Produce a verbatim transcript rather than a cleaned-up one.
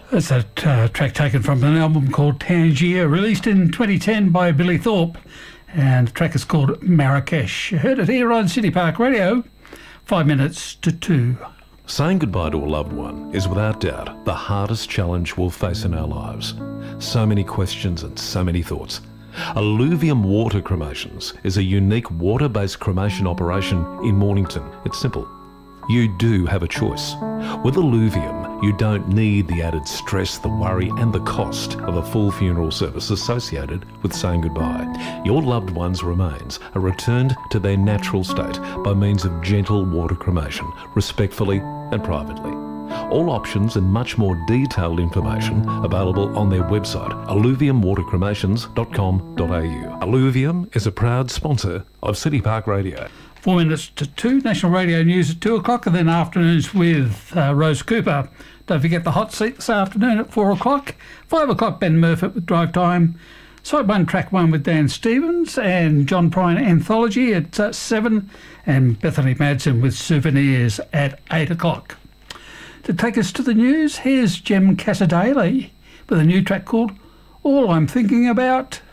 That's a uh, track taken from an album called Tangier, released in twenty ten by Billy Thorpe, and the track is called Marrakesh. You heard it here on City Park Radio, five minutes to two. Saying goodbye to a loved one is without doubt the hardest challenge we'll face in our lives. So many questions and so many thoughts. Alluvium Water Cremations is a unique water-based cremation operation in Mornington. It's simple. You do have a choice. With Alluvium, you don't need the added stress, the worry and the cost of a full funeral service associated with saying goodbye. Your loved one's remains are returned to their natural state by means of gentle water cremation, respectfully and privately. All options and much more detailed information available on their website, alluvium water cremations dot com dot a u. Alluvium is a proud sponsor of City Park Radio. Four minutes to two, National Radio News at two o'clock, and then afternoons with uh, Rose Cooper. Don't forget the hot seat this afternoon at four o'clock. Five o'clock, Ben Murphy with Drive Time. Side one, track one with Dan Stevens and John Prine Anthology at uh, seven, and Bethany Madsen with Souvenirs at eight o'clock. To take us to the news, here's Jem Casadei with a new track called All I'm Thinking About